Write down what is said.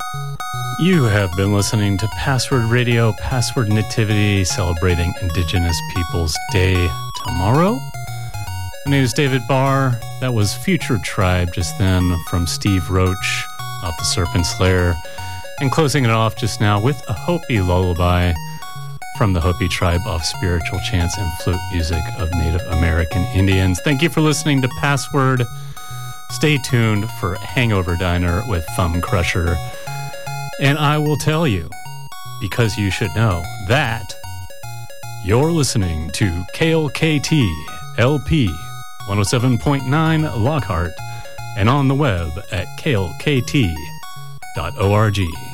You have been listening to Password Radio, Password Nativity, celebrating Indigenous Peoples Day tomorrow. My name is David Barr. That was Future Tribe just then from Steve Roach off the Serpent's Lair. And closing it off just now with a Hopi lullaby from the Hopi tribe of spiritual chants and flute music of Native American Indians. Thank you for listening to Password. Stay tuned for Hangover Diner with Thumb Crusher. And I will tell you, because you should know, that you're listening to KLKT LP 107.9 Lockhart and on the web at klkt.org.